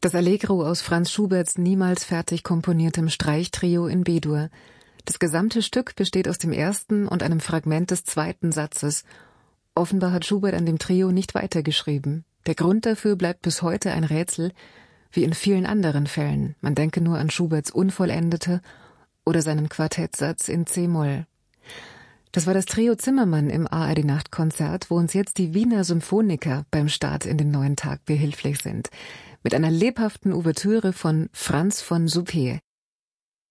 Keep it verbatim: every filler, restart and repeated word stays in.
Das Allegro aus Franz Schuberts niemals fertig komponiertem Streichtrio in B-Dur. Das gesamte Stück besteht aus dem ersten und einem Fragment des zweiten Satzes. Offenbar hat Schubert an dem Trio nicht weitergeschrieben. Der Grund dafür bleibt bis heute ein Rätsel, wie in vielen anderen Fällen. Man denke nur an Schuberts Unvollendete oder seinen Quartettsatz in C-Moll. Das war das Trio Zimmermann im A R D-Nachtkonzert, wo uns jetzt die Wiener Symphoniker beim Start in den neuen Tag behilflich sind. Mit einer lebhaften Ouvertüre von Franz von Suppé.